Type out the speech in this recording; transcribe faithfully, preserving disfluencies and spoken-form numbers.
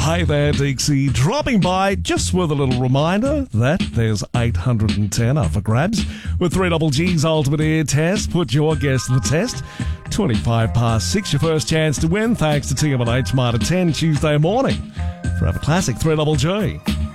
Hey there, Dixie. Dropping by just with a little reminder that there's eight hundred ten up for grabs. With three Double G's Ultimate Ear Test, put your guess to the test. twenty-five past six, your first chance to win, thanks to T M and H Mitre ten Tuesday morning. Forever Classic three Double G.